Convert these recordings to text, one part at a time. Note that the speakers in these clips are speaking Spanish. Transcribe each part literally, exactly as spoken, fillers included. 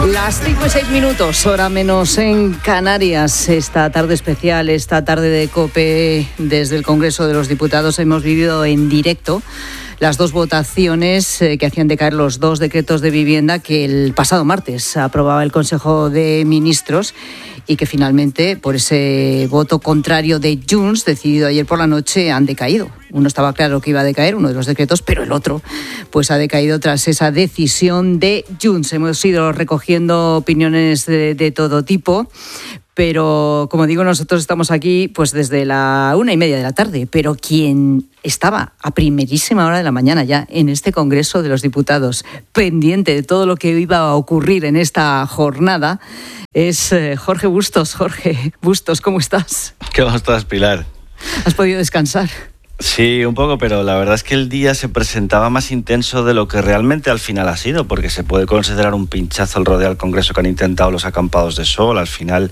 Las cinco y seis minutos, hora menos en Canarias. Esta tarde especial, esta tarde de COPE desde el Congreso de los Diputados, hemos vivido en directo las dos votaciones eh, que hacían decaer los dos decretos de vivienda que el pasado martes aprobaba el Consejo de Ministros y que finalmente, por ese voto contrario de Junts, decidido ayer por la noche, han decaído. Uno estaba claro que iba a decaer, uno de los decretos, pero el otro pues ha decaído tras esa decisión de Junts. Hemos ido recogiendo opiniones de, de todo tipo. Pero, como digo, nosotros estamos aquí pues desde la una y media de la tarde. Pero quien estaba a primerísima hora de la mañana ya en este Congreso de los Diputados, pendiente de todo lo que iba a ocurrir en esta jornada, es eh, Jorge Bustos. Jorge Bustos, ¿cómo estás? ¿Cómo estás, Pilar? ¿Has podido descansar? Sí, un poco, pero la verdad es que el día se presentaba más intenso de lo que realmente al final ha sido, porque se puede considerar un pinchazo el rodeo al Congreso que han intentado los acampados de sol. Al final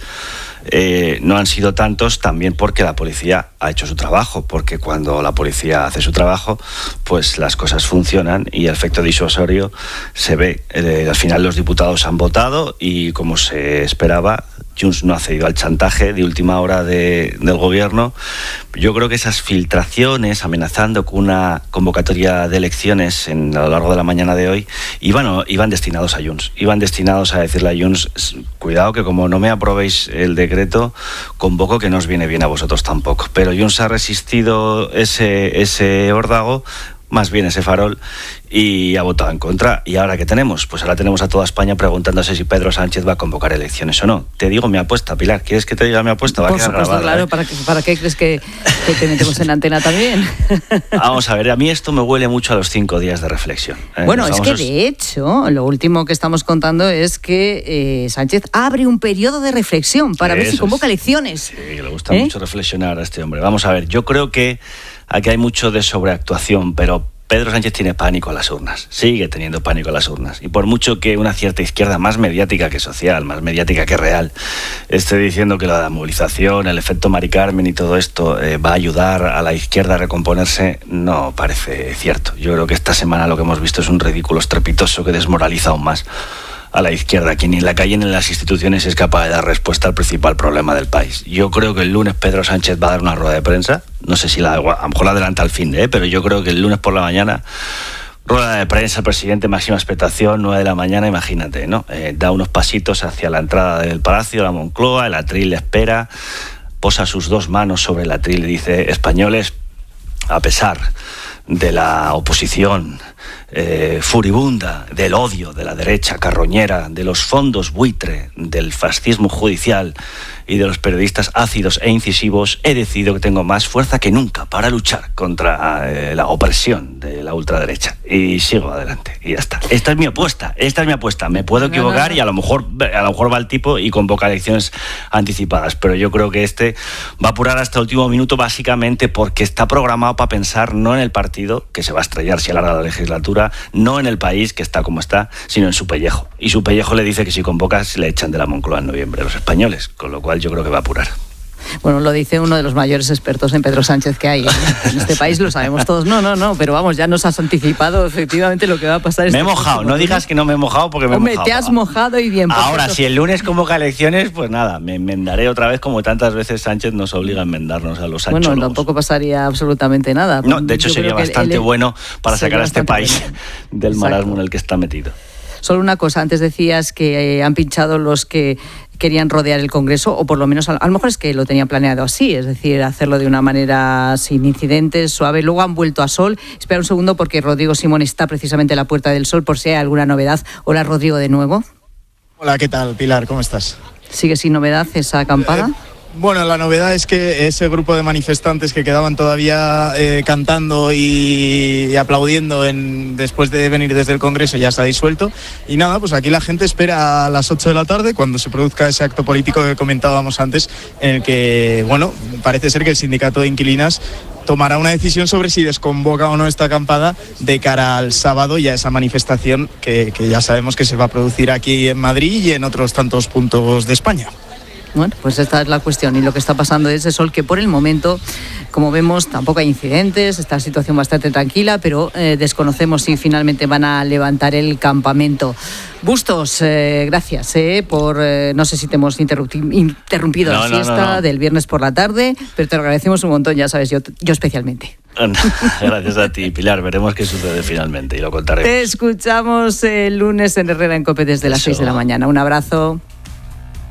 eh, no han sido tantos, también porque la policía ha hecho su trabajo, porque cuando la policía hace su trabajo, pues las cosas funcionan y el efecto disuasorio se ve. Eh, al final los diputados han votado y, como se esperaba, Junts no ha cedido al chantaje de última hora de, del gobierno. Yo creo que esas filtraciones amenazando con una convocatoria de elecciones en, a lo largo de la mañana de hoy iban, iban destinados a Junts. Iban destinados a decirle a Junts, cuidado que como no me aprobéis el decreto, convoco que no os viene bien a vosotros tampoco. Pero Junts ha resistido ese, ese órdago, más bien ese farol, y ha votado en contra. ¿Y ahora qué tenemos? Pues ahora tenemos a toda España preguntándose si Pedro Sánchez va a convocar elecciones o no. Te digo mi apuesta, Pilar. ¿Quieres que te diga mi apuesta? Va Por a quedar supuesto, grabada, claro. ¿eh? ¿Para qué, ¿Para qué crees que, que te metemos en antena también? Vamos a ver, a mí esto me huele mucho a los cinco días de reflexión. ¿eh? Bueno, es que a... de hecho, lo último que estamos contando es que eh, Sánchez abre un periodo de reflexión para sí, ver si convoca es. elecciones. Sí, le gusta ¿Eh? mucho reflexionar a este hombre. Vamos a ver, yo creo que aquí hay mucho de sobreactuación, pero Pedro Sánchez tiene pánico a las urnas, sigue teniendo pánico a las urnas. Y por mucho que una cierta izquierda más mediática que social, más mediática que real, esté diciendo que la movilización, el efecto Mari Carmen y todo esto eh, va a ayudar a la izquierda a recomponerse, no parece cierto. Yo creo que esta semana lo que hemos visto es un ridículo estrepitoso que desmoraliza aún más a la izquierda, que ni en la calle ni en las instituciones es capaz de dar respuesta al principal problema del país. Yo creo que el lunes Pedro Sánchez va a dar una rueda de prensa, no sé si la, a lo mejor la adelanta al fin de, ¿eh? pero yo creo que el lunes por la mañana, rueda de prensa, presidente, máxima expectación, nueve de la mañana, imagínate, ¿no? Eh, da unos pasitos hacia la entrada del Palacio, la Moncloa, el atril le espera, posa sus dos manos sobre el atril y dice: españoles, a pesar de la oposición eh, furibunda, del odio de la derecha carroñera, de los fondos buitre, del fascismo judicial y de los periodistas ácidos e incisivos, he decidido que tengo más fuerza que nunca para luchar contra eh, la opresión de la ultraderecha. Y sigo adelante, y ya está. Esta es mi apuesta, esta es mi apuesta. Me puedo equivocar y a lo mejor a lo mejor va el tipo y convoca elecciones anticipadas, pero yo creo que este va a apurar hasta el último minuto, básicamente porque está programado para pensar no en el partido, que se va a estrellar si alarga la legislatura, no en el país, que está como está, sino en su pellejo. Y su pellejo le dice que si convoca se le echan de la Moncloa en noviembre los españoles, con lo cual yo creo que va a apurar. Bueno, lo dice uno de los mayores expertos en Pedro Sánchez que hay en este país, lo sabemos todos. No, no, no, pero vamos, ya nos has anticipado efectivamente lo que va a pasar. Me he mojado, no digas que no me he mojado porque me he Hombre, mojado. te has mojado y bien. Ahora, si el lunes convoca elecciones, pues nada, me enmendaré otra vez, como tantas veces Sánchez nos obliga a enmendarnos a los anchólogos. Bueno, tampoco pasaría absolutamente nada. No, de hecho Yo sería bastante el, bueno para sacar a este país bueno. del Exacto. marasmo en el que está metido. Solo una cosa, antes decías que eh, han pinchado los que querían rodear el Congreso, o por lo menos a, a lo mejor es que lo tenían planeado así, es decir, hacerlo de una manera sin incidentes, suave. Luego han vuelto a Sol. Espera un segundo porque Rodrigo Simón está precisamente en la Puerta del Sol por si hay alguna novedad. Hola, Rodrigo, de nuevo. Hola, ¿qué tal, Pilar? ¿Cómo estás? ¿Sigue sin novedad esa acampada? Eh, Bueno, la novedad es que ese grupo de manifestantes que quedaban todavía eh, cantando y, y aplaudiendo en, después de venir desde el Congreso ya se ha disuelto. Y nada, pues aquí la gente espera a las ocho de la tarde cuando se produzca ese acto político que comentábamos antes, en el que, bueno, parece ser que el sindicato de inquilinas tomará una decisión sobre si desconvoca o no esta acampada de cara al sábado y a esa manifestación que, que ya sabemos que se va a producir aquí en Madrid y en otros tantos puntos de España. Bueno, pues esta es la cuestión y lo que está pasando es eso, que por el momento, como vemos, tampoco hay incidentes, esta situación bastante tranquila, pero eh, desconocemos si finalmente van a levantar el campamento. Bustos, eh, gracias eh, por, eh, no sé si te hemos interrumpi- interrumpido no, la no, siesta no, no. del viernes por la tarde, pero te lo agradecemos un montón, ya sabes, yo, yo especialmente. Gracias a ti, Pilar. Veremos qué sucede finalmente y lo contaremos. Te escuchamos el lunes en Herrera en COPE desde las seis de la mañana. Un abrazo.